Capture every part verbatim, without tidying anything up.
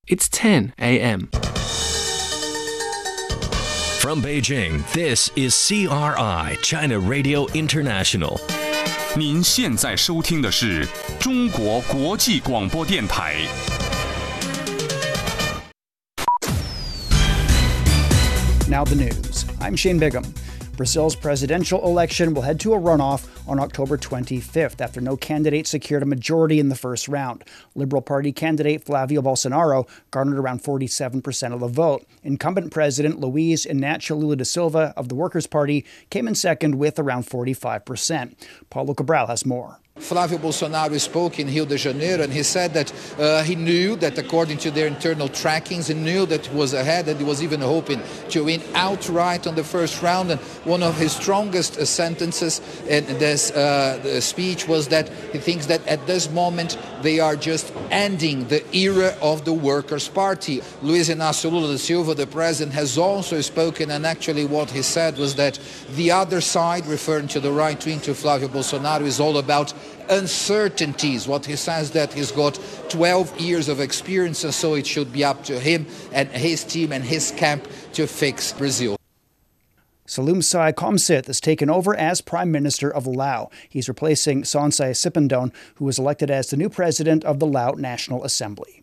It's ten a.m. From Beijing, this is C R I, China Radio International. 您现在收听的是中国国际广播电台。 Now the news. I'm Shane Bigham. Brazil's presidential election will head to a runoff on October twenty-fifth after no candidate secured a majority in the first round. Liberal Party candidate Flavio Bolsonaro garnered around forty-seven percent of the vote. Incumbent President Luiz Inácio Lula da Silva of the Workers' Party came in second with around forty-five percent. Paulo Cabral has more. Flavio Bolsonaro spoke in Rio de Janeiro and he said that uh, he knew that according to their internal trackings, he knew that he was ahead and he was even hoping to win outright on the first round. And one of his strongest uh, sentences in this uh, speech was that he thinks that at this moment they are just ending the era of the Workers' Party. Luiz Inácio Lula da Silva, the president, has also spoken, and actually what he said was that the other side, referring to the right wing, to Flavio Bolsonaro, is all about uncertainties. What he says that he's got twelve years of experience, and so it should be up to him and his team and his camp to fix Brazil. Salumsai Komsit has taken over as Prime Minister of Laos. He's replacing Sonsai Sipandone, who was elected as the new president of the Laos National Assembly.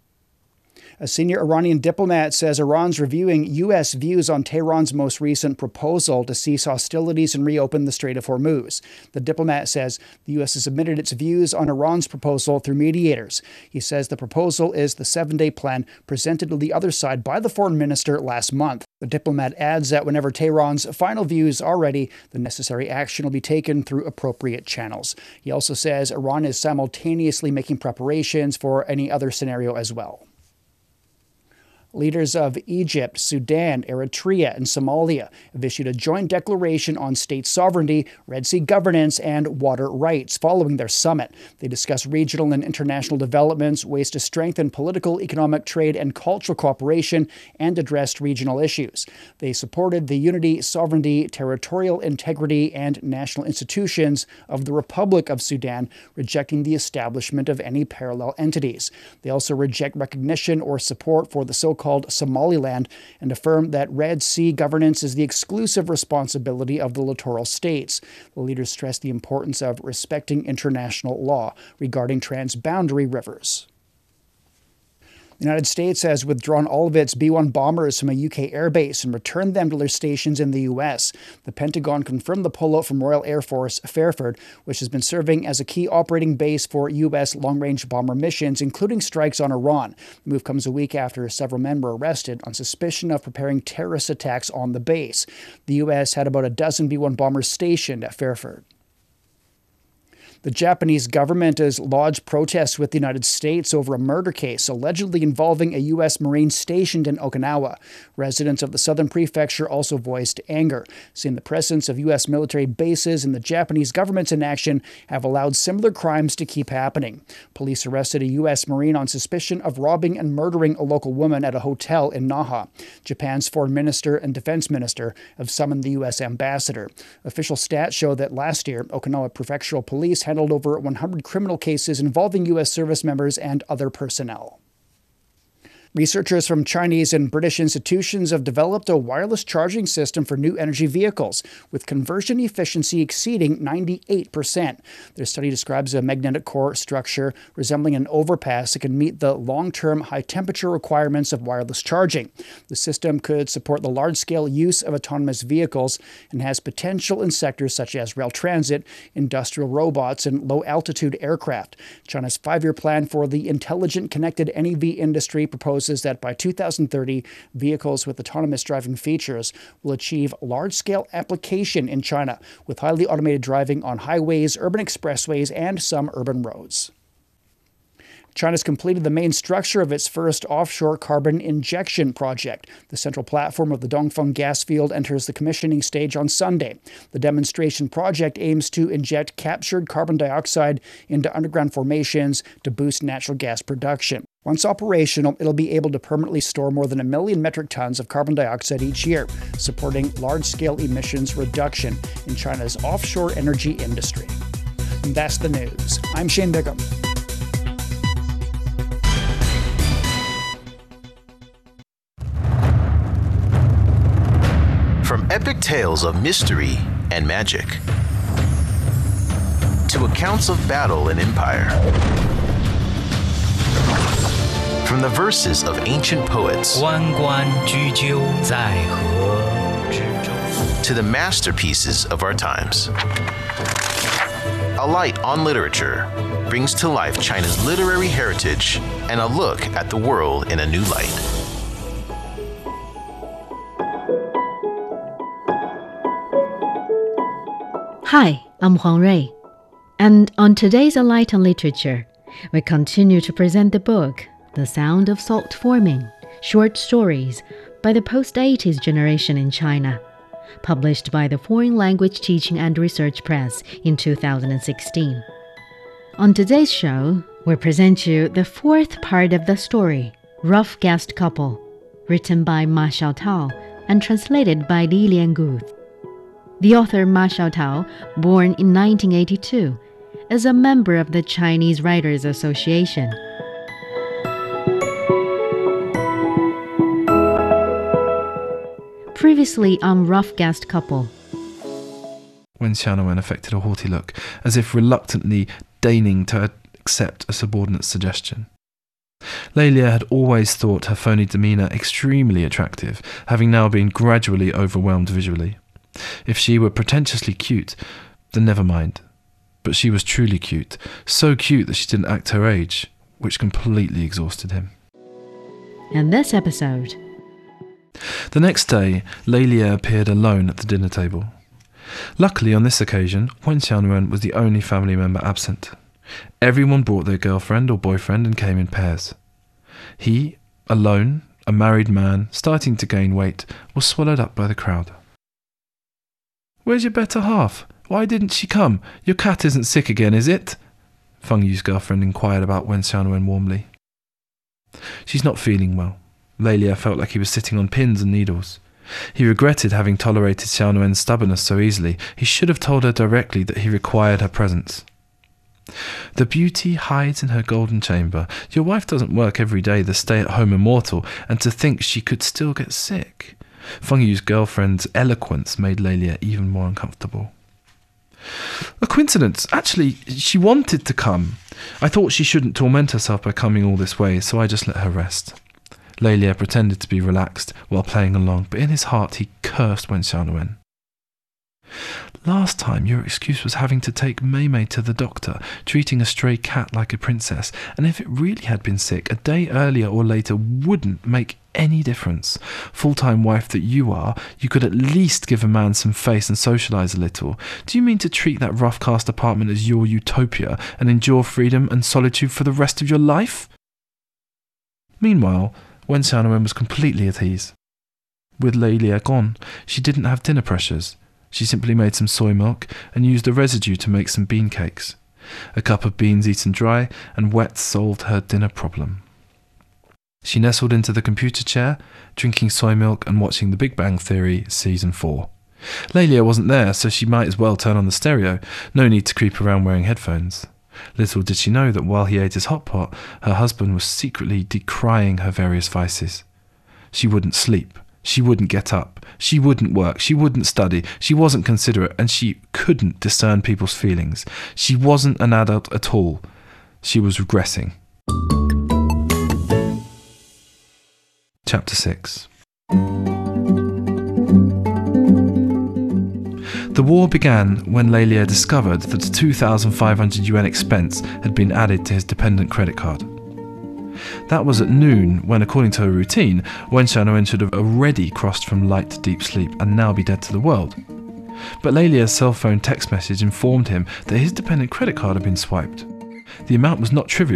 A senior Iranian diplomat says Iran's reviewing U S views on Tehran's most recent proposal to cease hostilities and reopen the Strait of Hormuz. The diplomat says the U S has submitted its views on Iran's proposal through mediators. He says the proposal is the seven-day plan presented to the other side by the foreign minister last month. The diplomat adds that whenever Tehran's final views are ready, the necessary action will be taken through appropriate channels. He also says Iran is simultaneously making preparations for any other scenario as well. Leaders of Egypt, Sudan, Eritrea, and Somalia have issued a joint declaration on state sovereignty, Red Sea governance, and water rights following their summit. They discussed regional and international developments, ways to strengthen political, economic, trade, and cultural cooperation, and addressed regional issues. They supported the unity, sovereignty, territorial integrity, and national institutions of the Republic of Sudan, rejecting the establishment of any parallel entities. They also reject recognition or support for the so-called called Somaliland and affirmed that Red Sea governance is the exclusive responsibility of the littoral states. The leaders stressed the importance of respecting international law regarding transboundary rivers. The United States has withdrawn all of its B one bombers from a U K airbase and returned them to their stations in the U S. The Pentagon confirmed the pullout from Royal Air Force Fairford, which has been serving as a key operating base for U S long-range bomber missions, including strikes on Iran. The move comes a week after several men were arrested on suspicion of preparing terrorist attacks on the base. The U S had about a dozen B one bombers stationed at Fairford. The Japanese government has lodged protests with the United States over a murder case allegedly involving a U S Marine stationed in Okinawa. Residents of the southern prefecture also voiced anger, saying the presence of U S military bases and the Japanese government's inaction have allowed similar crimes to keep happening. Police arrested a U S Marine on suspicion of robbing and murdering a local woman at a hotel in Naha. Japan's foreign minister and defense minister have summoned the U S ambassador. Official stats show that last year, Okinawa prefectural police handled over one hundred criminal cases involving U S service members and other personnel. Researchers from Chinese and British institutions have developed a wireless charging system for new energy vehicles, with conversion efficiency exceeding ninety-eight percent. Their study describes a magnetic core structure resembling an overpass that can meet the long-term high-temperature requirements of wireless charging. The system could support the large-scale use of autonomous vehicles and has potential in sectors such as rail transit, industrial robots, and low-altitude aircraft. China's five-year plan for the intelligent connected N E V industry proposes that by two thousand thirty, vehicles with autonomous driving features will achieve large-scale application in China, with highly automated driving on highways, urban expressways, and some urban roads. China's completed the main structure of its first offshore carbon injection project. The central platform of the Dongfeng gas field enters the commissioning stage on Sunday. The demonstration project aims to inject captured carbon dioxide into underground formations to boost natural gas production. Once operational, it'll be able to permanently store more than a million metric tons of carbon dioxide each year, supporting large-scale emissions reduction in China's offshore energy industry. And that's the news. I'm Shane Bigham. epic tales of mystery and magic, to accounts of battle and empire. From the verses of ancient poets 关关雎鸠，在河之洲 to the masterpieces of our times. A Light on Literature brings to life China's literary heritage and a look at the world in a new light. Hi, I'm Huang Rui, and on today's A Light on Literature, we continue to present the book The Sound of Salt Forming, Short Stories by the post-eighties generation in China, published by the Foreign Language Teaching and Research Press in two thousand sixteen. On today's show, we present you the fourth part of the story, Rough Guest Couple, written by Ma Xiaotao and translated by Li Liangu. The author Ma Xiaotao, born in nineteen eighty-two, is a member of the Chinese Writers Association. Previously on Rough Guest Couple. Wen Xiaowen affected a haughty look, as if reluctantly deigning to accept a subordinate's suggestion. Lélia had always thought her phony demeanour extremely attractive, having now been gradually overwhelmed visually. If she were pretentiously cute, then never mind. But she was truly cute, so cute that she didn't act her age, which completely exhausted him. In this episode, the next day, Lélia appeared alone at the dinner table. Luckily, on this occasion, Wen Xiaowen was the only family member absent. Everyone brought their girlfriend or boyfriend and came in pairs. He, alone, a married man, starting to gain weight, was swallowed up by the crowd. "Where's your better half? Why didn't she come? Your cat isn't sick again, is it?" Feng Yu's girlfriend inquired about Wen Xiaowen warmly. "She's not feeling well." Lélia felt like he was sitting on pins and needles. He regretted having tolerated Xiaowen's stubbornness so easily. He should have told her directly that he required her presence. "The beauty hides in her golden chamber. Your wife doesn't work every day, the stay-at-home immortal, and to think she could still get sick." Feng Yu's girlfriend's eloquence made Lélia even more uncomfortable. "A coincidence. Actually, she wanted to come. I thought she shouldn't torment herself by coming all this way, so I just let her rest." Lélia pretended to be relaxed while playing along, but in his heart he cursed Wen Xiaowen. "Last time your excuse was having to take Mei Mei to the doctor, treating a stray cat like a princess, and if it really had been sick, a day earlier or later wouldn't make any difference. Full-time wife that you are, you could at least give a man some face and socialise a little. Do you mean to treat that rough-cast apartment as your utopia and endure freedom and solitude for the rest of your life?" Meanwhile, Wen Xiaowen was completely at ease. With Lélia gone, she didn't have dinner pressures. She simply made some soy milk and used the residue to make some bean cakes. A cup of beans eaten dry and wet solved her dinner problem. She nestled into the computer chair, drinking soy milk and watching The Big Bang Theory Season four. Lélia wasn't there, so she might as well turn on the stereo. No need to creep around wearing headphones. Little did she know that while he ate his hot pot, her husband was secretly decrying her various vices. She wouldn't sleep. She wouldn't get up. She wouldn't work. She wouldn't study. She wasn't considerate, and she couldn't discern people's feelings. She wasn't an adult at all. She was regressing. Chapter six. The war began when Lélia discovered that a two thousand five hundred yuan expense had been added to his dependent credit card. That was at noon when, according to her routine, Wen Xiaowen should have already crossed from light to deep sleep and now be dead to the world. But Lélia's cell phone text message informed him that his dependent credit card had been swiped. The amount was not trivial.